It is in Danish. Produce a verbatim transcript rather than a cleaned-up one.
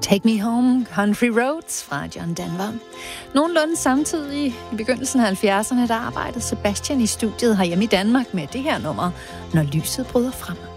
Take Me Home, Country Roads fra John Denver. Nogenlunde samtidig i begyndelsen af halvfjerdserne, der arbejdede Sebastian i studiet herhjemme i Danmark med det her nummer, Når lyset bryder frem.